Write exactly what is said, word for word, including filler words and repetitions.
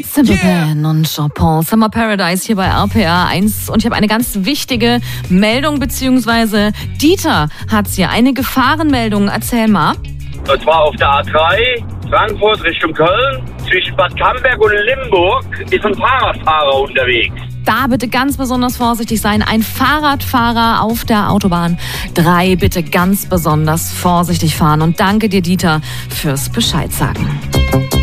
Simple Plan und Chopin, Summer Paradise hier bei R P R eins. Und ich habe eine ganz wichtige Meldung, beziehungsweise Dieter hat's hier. Eine Gefahrenmeldung. Erzähl mal. Und zwar auf der A drei, Frankfurt Richtung Köln. Zwischen Bad Camberg und Limburg ist ein Fahrradfahrer unterwegs. Da bitte ganz besonders vorsichtig sein. Ein Fahrradfahrer auf der Autobahn drei bitte ganz besonders vorsichtig fahren. Und danke dir, Dieter, fürs Bescheid sagen.